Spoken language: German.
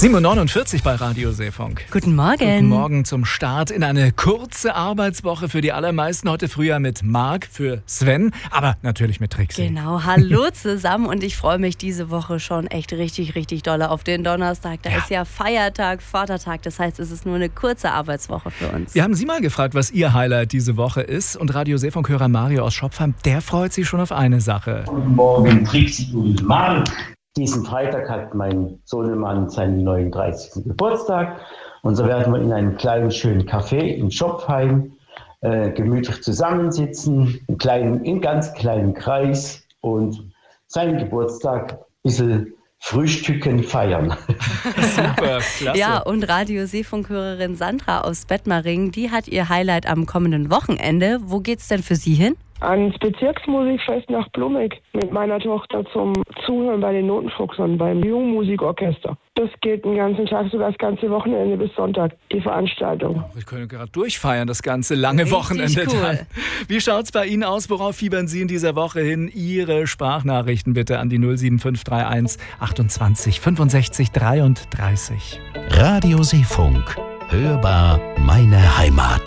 7:49 bei Radio Seefunk. Guten Morgen. Guten Morgen zum Start in eine kurze Arbeitswoche für die allermeisten. Heute früher mit Marc für Sven, aber natürlich mit Trixie. Genau, hallo zusammen und ich freue mich diese Woche schon echt richtig doll auf den Donnerstag. Da ist ja Feiertag, Vatertag, das heißt, es ist nur eine kurze Arbeitswoche für uns. Wir haben Sie mal gefragt, was Ihr Highlight diese Woche ist, und Radio Seefunk-Hörer Mario aus Schopfheim, der freut sich schon auf eine Sache. Guten Morgen, Trixie und Marc. Diesen Freitag hat mein Sohnemann seinen 39. Geburtstag und so werden wir in einem kleinen, schönen Café in Schopfheim gemütlich zusammensitzen, in ganz kleinen Kreis und seinen Geburtstag ein bisschen frühstücken, feiern. Super, klasse. Ja, und Radio Seefunk-Hörerin Sandra aus Bettmaring, die hat ihr Highlight am kommenden Wochenende. Wo geht's denn für Sie hin? Ans Bezirksmusikfest nach Blumegg mit meiner Tochter zum Zuhören bei den Notenfuchsern beim Jugendmusikorchester. Das geht den ganzen Tag, sogar das ganze Wochenende bis Sonntag, die Veranstaltung. Wir können gerade durchfeiern, das ganze lange Wochenende cool. dann. Wie schaut's bei Ihnen aus? Worauf fiebern Sie in dieser Woche hin? Ihre Sprachnachrichten bitte an die 07531 28 65 33. Radio Seefunk. Hörbar meine Heimat.